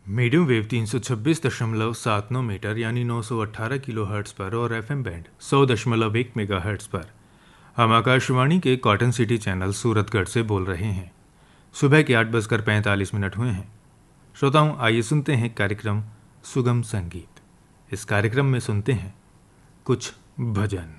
Medium wave 326.79 metre यानी 918 kilo hertz पर और एफएम बैंड 100.1 मेगा हर्ट्ज पर हम आकाशवाणी के कॉटन सिटी चैनल सूरतगढ़ से बोल रहे हैं। सुबह के 8:45 हुए हैं। श्रोताओं, आइए सुनते हैं कार्यक्रम सुगम संगीत। इस कार्यक्रम में सुनते हैं कुछ भजन।